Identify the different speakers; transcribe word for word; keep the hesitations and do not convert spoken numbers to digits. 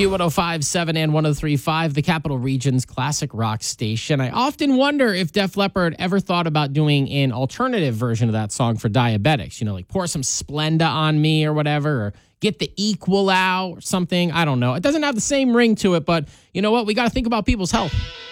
Speaker 1: Q one oh five point seven and one oh three point five, the Capital Region's classic rock station. I often wonder if Def Leppard ever thought about doing an alternative version of that song for diabetics. You know, like pour some Splenda on me or whatever, or get the equal out or something. I don't know. It doesn't have the same ring to it, but you know what? We got to think about people's health.